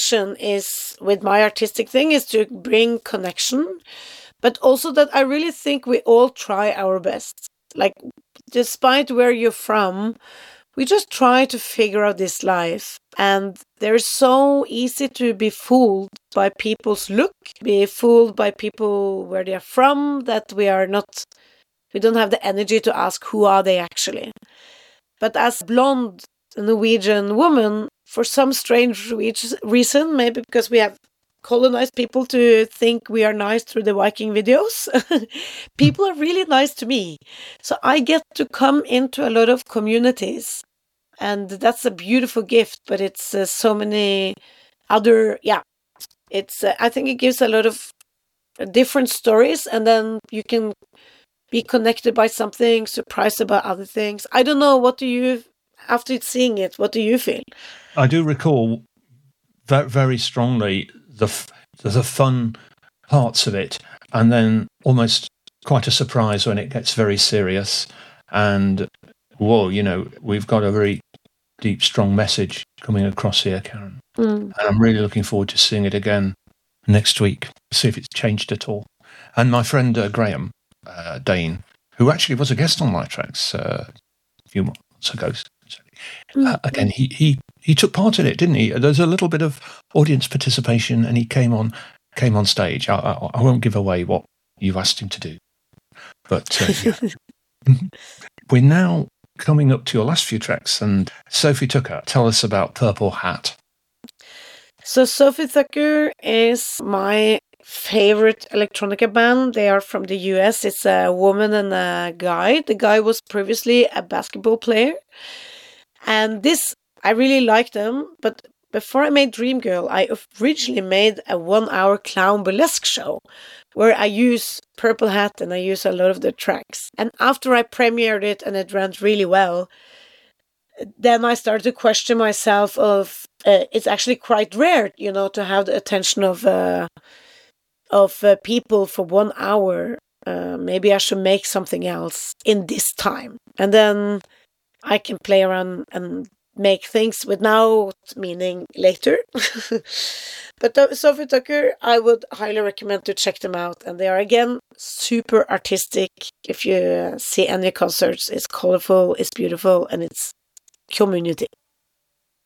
mission is with my artistic thing is to bring connection, but also that I really think we all try our best. Like, despite where you're from, we just try to figure out this life. And they're so easy to be fooled by people's look, be fooled by people where they're from, that we don't have the energy to ask who are they actually. But as blonde Norwegian woman, for some strange reason, maybe because we have colonized people to think we are nice through the Viking videos, people are really nice to me. So I get to come into a lot of communities, and that's a beautiful gift, but it's so many other, it's, I think it gives a lot of different stories, and then you can be connected by something, surprised about other things. I don't know, after seeing it, what do you feel? I do recall very strongly the fun parts of it, and then almost quite a surprise when it gets very serious. And whoa, we've got a very deep, strong message coming across here, Karen. And I'm really looking forward to seeing it again next week, see if it's changed at all. And my friend Graham Dane, who actually was a guest on Light Tracks a few months ago, again, he took part in it, didn't he? There's a little bit of audience participation, and he came on stage. I won't give away what you've asked him to do, but we're now coming up to your last few tracks. And Sophie Tucker, tell us about Purple Hat. So Sophie Tucker is my favorite electronica band. They are from the US. It's a woman and a guy. The guy was previously a basketball player. And I really like them. But before I made Dream Girl, I originally made a 1-hour clown burlesque show where I use Purple Hat and I use a lot of the tracks. And after I premiered it and it ran really well, then I started to question myself of it's actually quite rare, to have the attention of people for 1 hour. Maybe I should make something else in this time, and then I can play around and make things with now meaning later. But Sophie Tucker, I would highly recommend to check them out, and they are again super artistic. If you see any concerts, it's colorful, it's beautiful, and it's community.